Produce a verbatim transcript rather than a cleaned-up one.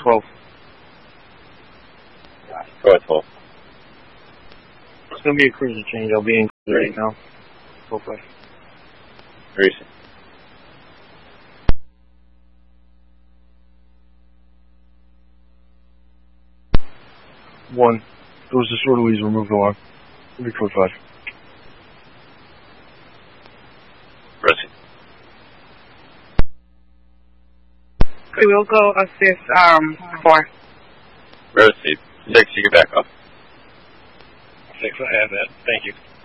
twelve. Go at twelve. It's going to be a cruiser change. I'll be in cruiser right now. Hopefully. Recent. One. Those disorderlies removed alarm. three code five. Recent. We will go assist um four. Receive. Six, you get back off. Six, I have that. Thank you.